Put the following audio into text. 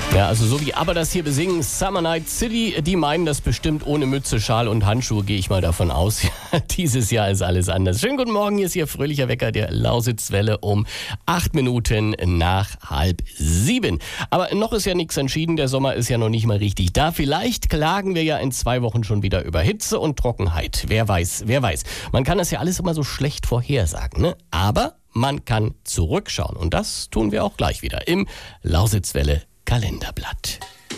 Ja, also so wie aber das hier besingen, Summer Night City, die meinen das bestimmt ohne Mütze, Schal und Handschuhe, gehe ich mal davon aus. Dieses Jahr ist alles anders. Schönen guten Morgen, hier ist Ihr fröhlicher Wecker der Lausitzwelle um 8 Minuten nach 6:30. Aber noch ist ja nichts entschieden, der Sommer ist ja noch nicht mal richtig da. Vielleicht klagen wir ja in 2 Wochen schon wieder über Hitze und Trockenheit. Wer weiß, wer weiß. Man kann das ja alles immer so schlecht vorhersagen, ne? Aber man kann zurückschauen und das tun wir auch gleich wieder im Lausitzwelle Kalenderblatt.